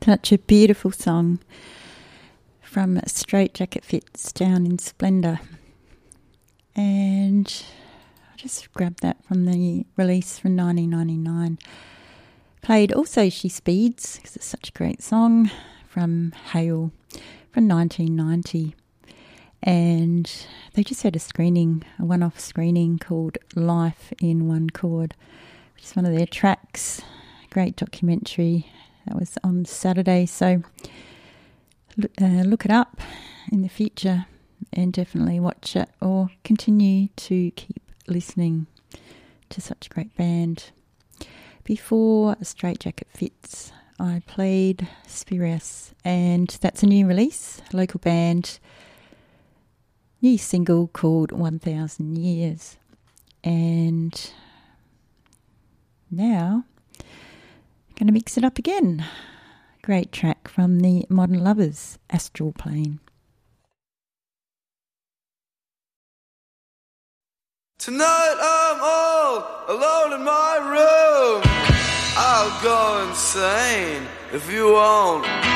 Such a beautiful song from Straight Jacket Fits Down in Splendour. And I just grabbed that from the release from 1999. Played Also She Speeds, because it's such a great song, from Hale from 1990. And they just had a one-off screening called Life in One Chord, which is one of their tracks. Great documentary. That was on Saturday, so look it up in the future and definitely watch it or continue to keep listening to such a great band. Before Straight Jacket Fits, I played Spurious, and that's a new release, a local band, new single called 1000 Years. And now going to mix it up again. Great track from the Modern Lovers, Astral Plane. Tonight I'm all alone in my room. I'll go insane if you won't